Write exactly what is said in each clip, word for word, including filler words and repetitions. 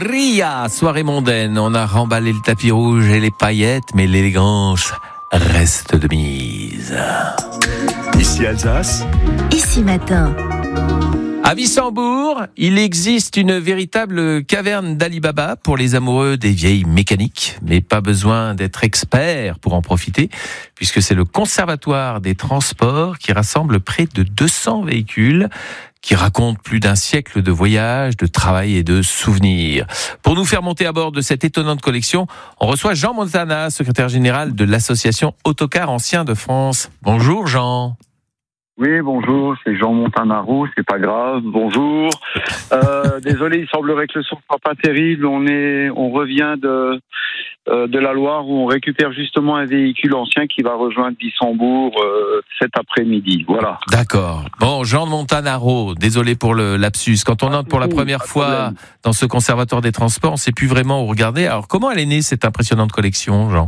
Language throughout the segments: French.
Ria, soirée mondaine. On a remballé le tapis rouge et les paillettes, mais l'élégance reste de mise. Ici Alsace. Ici Matin. À Wissembourg, il existe une véritable caverne d'Ali Baba pour les amoureux des vieilles mécaniques, mais pas besoin d'être expert pour en profiter, puisque c'est le Conservatoire des Transports qui rassemble près de deux cents véhicules qui racontent plus d'un siècle de voyages, de travail et de souvenirs. Pour nous faire monter à bord de cette étonnante collection, on reçoit Jean Montana, secrétaire général de l'association Autocars Anciens de France. Bonjour Jean. Oui, bonjour, c'est Jean Montanaro, c'est pas grave, bonjour. Euh, désolé, il semblerait que le son soit pas terrible, on est, on revient de, euh, de la Loire où on récupère justement un véhicule ancien qui va rejoindre Wissembourg euh, cet après-midi, voilà. D'accord. Bon, Jean Montanaro, désolé pour le lapsus. Quand on entre pour la première fois dans ce conservatoire des transports, on sait plus vraiment où regarder. Alors, comment elle est née cette impressionnante collection, Jean ?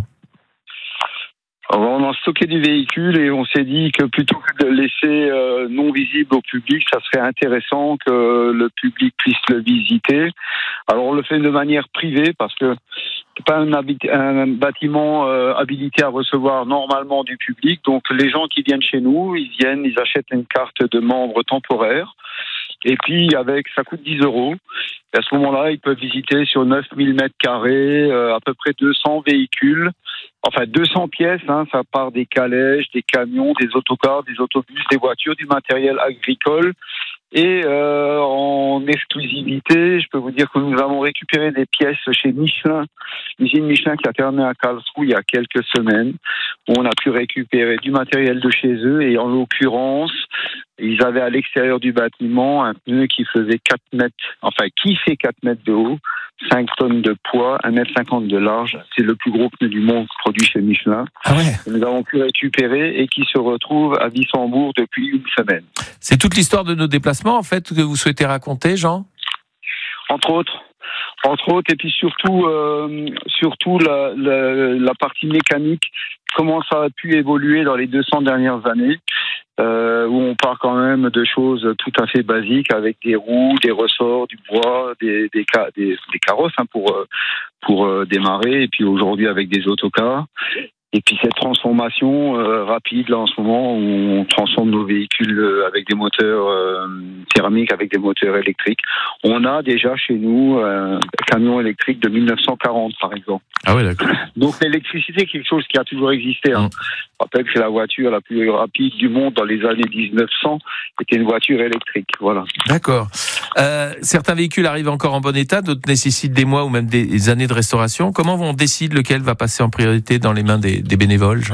Alors, on a stocké du véhicule et on s'est dit que plutôt que de le laisser euh, non visible au public, ça serait intéressant que le public puisse le visiter. Alors on le fait de manière privée parce que c'est pas un, habit- un bâtiment euh, habilité à recevoir normalement du public. Donc les gens qui viennent chez nous, ils viennent, ils achètent une carte de membre temporaire. Et puis, avec, ça coûte dix euros. Et à ce moment-là, ils peuvent visiter sur neuf mille mètres carrés, euh, à peu près deux cents véhicules. Enfin, deux cents pièces, hein, ça part des calèches, des camions, des autocars, des autobus, des voitures, du matériel agricole. Et euh, en exclusivité, je peux vous dire que nous avons récupéré des pièces chez Michelin, l'usine Michelin qui a fermé à Karlsruhe il y a quelques semaines, où on a pu récupérer du matériel de chez eux. Et en l'occurrence, ils avaient à l'extérieur du bâtiment un pneu qui faisait quatre mètres, enfin qui fait quatre mètres de haut, cinq tonnes de poids, un mètre cinquante de large. C'est le plus gros pneu du monde produit chez Michelin. Ah ouais. Que nous avons pu récupérer et qui se retrouve à Wissembourg depuis une semaine. C'est toute l'histoire de nos déplacements, en fait, que vous souhaitez raconter, Jean ? Entre autres. Entre autres, et puis surtout, euh, surtout la, la, la partie mécanique, comment ça a pu évoluer dans les deux cents dernières années, euh, où on part quand même de choses tout à fait basiques, avec des roues, des ressorts, du bois, des, des, des, des carrosses hein, pour, pour euh, démarrer, et puis aujourd'hui avec des autocars. Et puis cette transformation euh, rapide là en ce moment où on transforme nos véhicules euh, avec des moteurs euh, thermiques, avec des moteurs électriques. On a déjà chez nous euh, un camion électrique de mille neuf cent quarante par exemple. Ah ouais, d'accord. Donc l'électricité est quelque chose qui a toujours existé. Hein. Mmh. Je rappelle que c'est la voiture la plus rapide du monde dans les années dix-neuf cents. C'était une voiture électrique. Voilà. D'accord. Euh, certains véhicules arrivent encore en bon état, d'autres nécessitent des mois ou même des années de restauration. Comment on décide lequel va passer en priorité dans les mains des, des bénévoles, Jean ?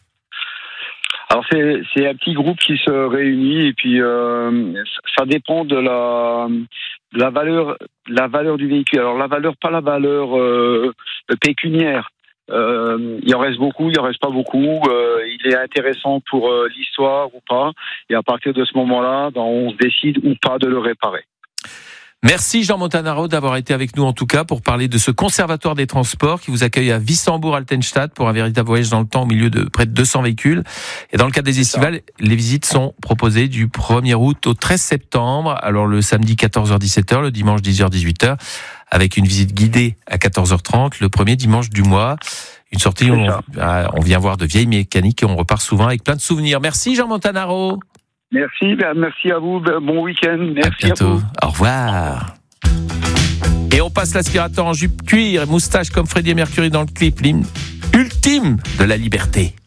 Alors c'est, c'est un petit groupe qui se réunit et puis euh, ça dépend de la, de la valeur, la valeur du véhicule. Alors la valeur, pas la valeur euh, pécuniaire. Euh, il en reste beaucoup, il en reste pas beaucoup. Euh, il est intéressant pour euh, l'histoire ou pas. Et à partir de ce moment-là, ben, on se décide ou pas de le réparer. Merci Jean Montanaro d'avoir été avec nous en tout cas pour parler de ce conservatoire des transports qui vous accueille à Wissembourg-Altenstadt pour un véritable voyage dans le temps au milieu de près de deux cents véhicules. Et dans le cadre des estivales, les visites sont proposées du premier août au treize septembre. Alors le samedi quatorze heures dix-sept heures, le dimanche dix heures dix-huit heures, avec une visite guidée à quatorze heures trente, le premier dimanche du mois. Une sortie où on, on vient voir de vieilles mécaniques et on repart souvent avec plein de souvenirs. Merci Jean Montanaro. Merci, ben merci à vous, ben bon week-end, merci à bientôt. À vous. Au revoir. Et on passe l'aspirateur en jupe cuir et moustache comme Freddie Mercury dans le clip, l'hymne ultime de la liberté.